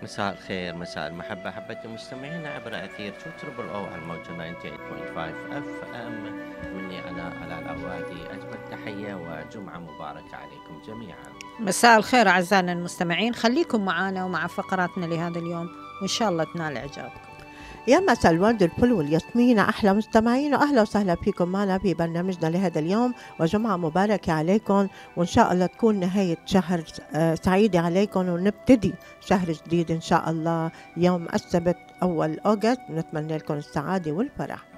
مساء الخير، مساء المحبة، أحبتي مستمعينا عبر أثير تربل أو على الموجة 98.5 اف ام. مني أنا على الأوادي أجمل تحية وجمعة مباركة عليكم جميعا. مساء الخير أعزائنا المستمعين، خليكم معنا ومع فقراتنا لهذا اليوم وإن شاء الله تنال إعجابكم. يا مساء الورد الفل والياسمين أحلى مستمعين، وأهلا وسهلا فيكم معنا في برنامجنا لهذا اليوم، وجمعة مباركة عليكم، وإن شاء الله تكون نهاية شهر سعيدة عليكم، ونبتدي شهر جديد إن شاء الله يوم السبت أول أغسطس. نتمنى لكم السعادة والفرح.